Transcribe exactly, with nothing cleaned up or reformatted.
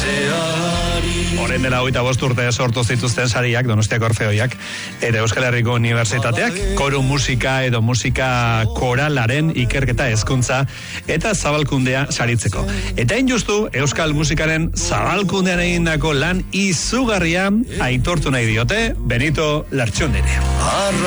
Horren dela hogeita bost urte sortu zituzten sariak, Donostiako Orfeoiak, eta Euskal Herriko Unibertsitateak, koru musika edo musika koralaren ikerketa hezkuntza eta zabalkundea saritzeko. Eta hain justu, Euskal musikaren zabalkundean egindako lan izugarria aitortu nahi diote Benito Lertxunderi.